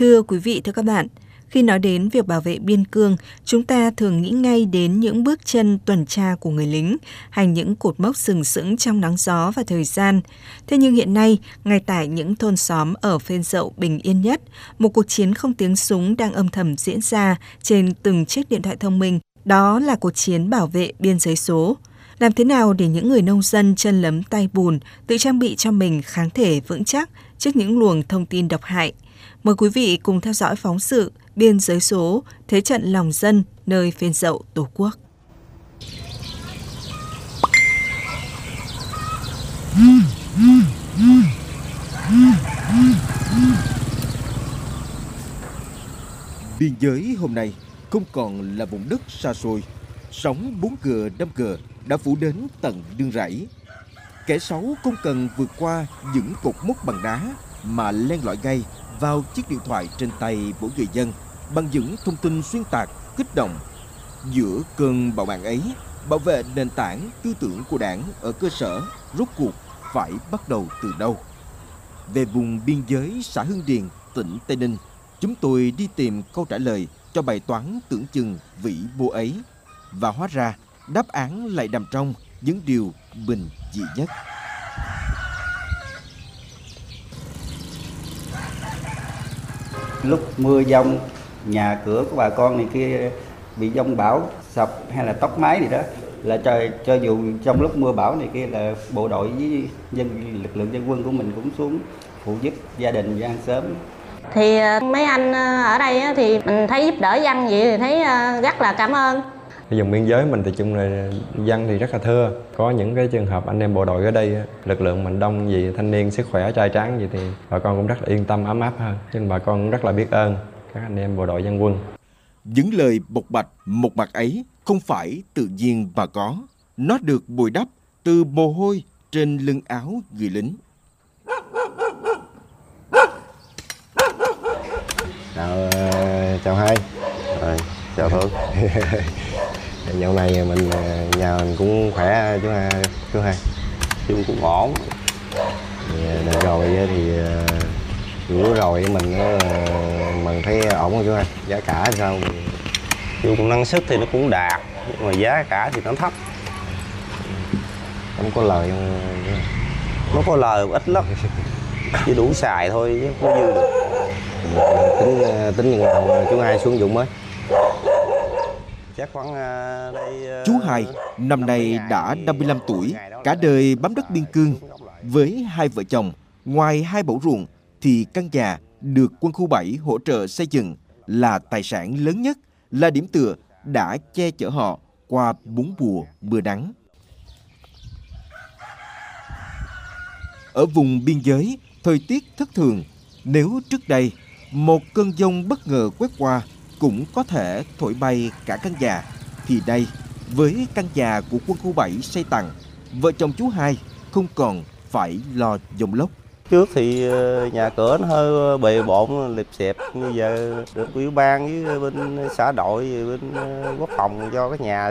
Thưa quý vị, thưa các bạn, khi nói đến việc bảo vệ biên cương, chúng ta thường nghĩ ngay đến những bước chân tuần tra của người lính hay những cột mốc sừng sững trong nắng gió và thời gian. Thế nhưng hiện nay, ngay tại những thôn xóm ở Phên Dậu bình yên nhất, một cuộc chiến không tiếng súng đang âm thầm diễn ra trên từng chiếc điện thoại thông minh. Đó là cuộc chiến bảo vệ biên giới số. Làm thế nào để những người nông dân chân lấm tay bùn tự trang bị cho mình kháng thể vững chắc trước những luồng thông tin độc hại? Mời quý vị cùng theo dõi phóng sự Biên giới số, thế trận lòng dân nơi Phên Dậu Tổ quốc. Biên giới hôm nay không còn là vùng đất xa xôi, sóng 4G, 5G đã phủ đến tận nương rẫy. Kẻ xấu không cần vượt qua những cột mốc bằng đá mà len lỏi ngay vào chiếc điện thoại trên tay mỗi người dân bằng những thông tin xuyên tạc, kích động. Giữa cơn bạo mạng ấy, bảo vệ nền tảng tư tưởng của Đảng ở cơ sở rốt cuộc phải bắt đầu từ đâu? Về vùng biên giới xã Hưng Điền, tỉnh Tây Ninh, chúng tôi đi tìm câu trả lời cho bài toán tưởng chừng vĩ mô ấy. Và hóa ra, đáp án lại nằm trong những điều bình dị nhất. Lúc mưa dông, nhà cửa của bà con này kia bị dông bão sập hay là tốc mái gì đó, là cho dù trong lúc mưa bão này kia là bộ đội với lực lượng dân quân của mình cũng xuống phụ giúp gia đình và hàng xóm. Thì mấy anh ở đây thì mình thấy giúp đỡ dân vậy thì thấy rất là cảm ơn. Cái vùng biên giới mình thì chung là dân thì rất là thưa. Có những cái trường hợp anh em bộ đội ở đây, lực lượng mình đông gì, thanh niên sức khỏe trai tráng gì thì bà con cũng rất là yên tâm, ấm áp hơn. Nhưng bà con cũng rất là biết ơn các anh em bộ đội dân quân. Những lời bộc bạch một mặt ấy không phải tự nhiên mà có. Nó được bồi đắp từ mồ hôi trên lưng áo người lính. Chào hai. Chào Thượng. Dạo này mình nhà mình cũng khỏe chú hai. Chú cũng ổn. Đợt rồi thì bữa rồi mình thấy ổn rồi chú hai. Giá cả thì sao? Chú cũng năng suất thì nó cũng đạt, nhưng mà giá cả thì nó thấp. Không có lời không? Nó có lời ít lắm. Chỉ đủ xài thôi chứ không dư được. Tính như nào chú hai xuống dụng mới? Chắc khoảng đây. Chú Hai năm nay đã 55 tuổi, cả đời bám đất biên cương. Với hai vợ chồng, ngoài 2 mẫu ruộng thì căn nhà được quân khu 7 hỗ trợ xây dựng là tài sản lớn nhất, là điểm tựa đã che chở họ qua 4 mùa mưa nắng. Ở vùng biên giới, thời tiết thất thường. Nếu trước đây một cơn giông bất ngờ quét qua cũng có thể thổi bay cả căn nhà, thì đây, với căn nhà của quân khu 7 xây tặng, vợ chồng chú Hai không còn phải lo giông lốc. Trước thì nhà cửa nó hơi bề bộn, liệp xẹp, như giờ được ủy ban với bên xã đội, bên quốc phòng cho cái nhà